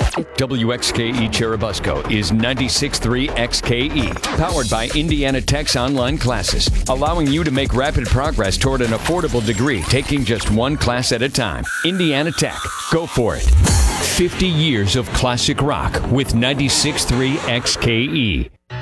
WXKE Cherubusco is 96.3 XKE, powered by Indiana Tech's online classes, allowing you to make rapid progress toward an affordable degree, taking just one class at a time. Indiana Tech, go for it. 50 years of classic rock with 96.3 XKE.